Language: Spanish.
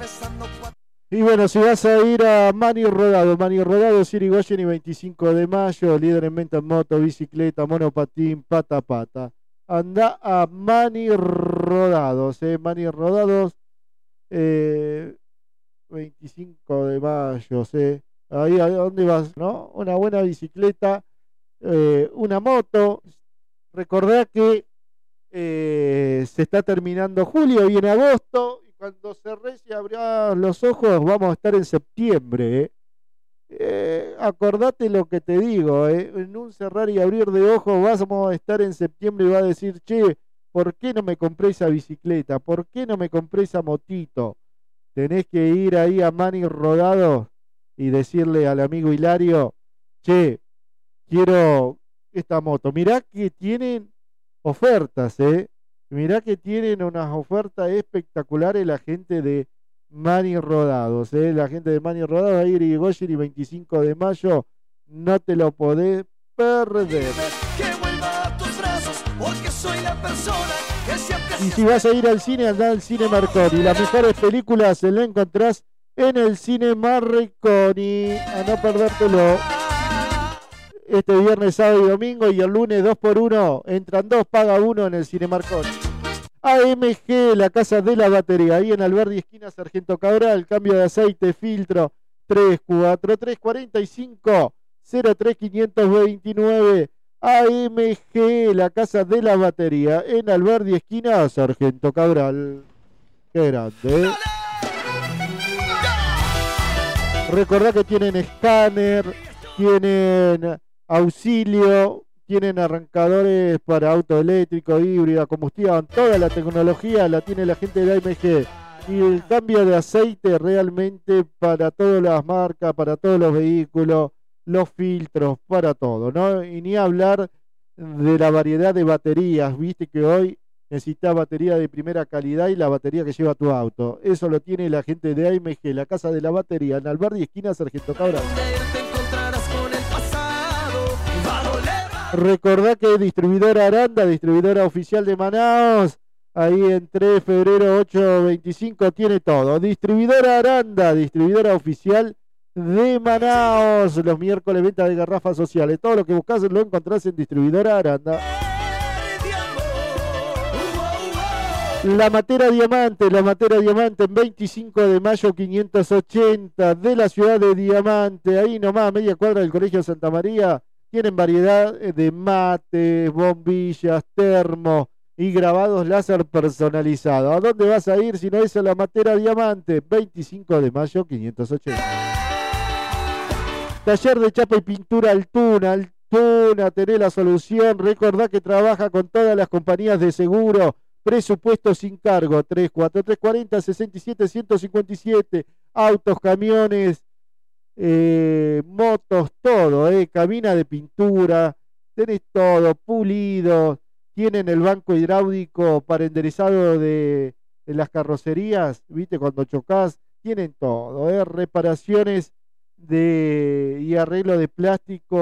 Y bueno, si vas a ir a Mani Rodado, Sirigoyen y 25 de mayo, líder en venta en moto, bicicleta, monopatín, pata pata. Anda a Mani Rodados, Mani Rodados, 25 de mayo, Ahí a dónde vas, ¿no? Una buena bicicleta, una moto. Recordá que se está terminando julio, viene agosto, y cuando cerrés y abrás los ojos vamos a estar en septiembre. Acordate lo que te digo, en un cerrar y abrir de ojos vamos a estar en septiembre y vas a decir, che, ¿por qué no me compré esa bicicleta? ¿Por qué no me compré esa motito? Tenés que ir ahí a Mani Rodado y decirle al amigo Hilario, che, quiero esta moto. Mirá que tienen ofertas, Mirá que tienen unas ofertas espectaculares la gente de Mani Rodados, La gente de Mani Rodados, ahí Irigoyen y 25 de mayo, no te lo podés perder. Y si vas a ir al cine, andá al Cine Marconi. Las mejores películas se las encontrás en el Cine Marconi. A no perdértelo. Este viernes, sábado y domingo, y el lunes 2x1. Entran 2, paga 1 en el Cine Marconi. AMG, la casa de la batería. Ahí en Alberdi, esquina Sargento Cabral. Cambio de aceite, filtro. 34345 03529. AMG, la casa de la batería, en Alberdi, esquina Sargento Cabral. Qué grande, Recordá que tienen escáner, tienen auxilio, tienen arrancadores para auto eléctrico, híbrida, combustión. Toda la tecnología la tiene la gente de AMG. Y el cambio de aceite realmente para todas las marcas, para todos los vehículos, los filtros, para todo, ¿no? Y ni hablar de la variedad de baterías. Viste que hoy necesitas batería de primera calidad y la batería que lleva tu auto. Eso lo tiene la gente de AMG, la casa de la batería, en Alberdi, esquina Sargento Cabral. Recordá que distribuidora Aranda, distribuidora oficial de Manaos, ahí en 3 de febrero 825 tiene todo. Distribuidora Aranda, distribuidora oficial de Manaos. Los miércoles venta de garrafas sociales. Todo lo que buscas lo encontrás en distribuidora Aranda. La Matera Diamante en 25 de mayo 580 de la ciudad de Diamante. Ahí nomás, media cuadra del Colegio Santa María. Tienen variedad de mates, bombillas, termos y grabados láser personalizados. ¿A dónde vas a ir si no es a la Matera Diamante? 25 de mayo 580. Taller de chapa y pintura Altuna, tenés la solución. Recordá que trabaja con todas las compañías de seguro. Presupuesto sin cargo, 34340-67-157. Autos, camiones, motos, todo, cabina de pintura, tenés todo, pulido. Tienen el banco hidráulico para enderezado de las carrocerías, viste, cuando chocás, tienen todo, reparaciones y arreglo de plástico.